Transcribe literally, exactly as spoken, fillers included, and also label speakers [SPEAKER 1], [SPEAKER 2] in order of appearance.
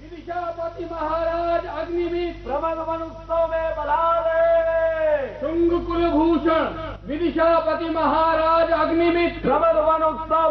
[SPEAKER 1] विदिशापति महाराज अग्निमित्र
[SPEAKER 2] प्रमद one उत्सव में बलाले।
[SPEAKER 1] शुंग कुलभूषण विदिशापति महाराज अग्निमित्र
[SPEAKER 2] प्रमद one उत्सव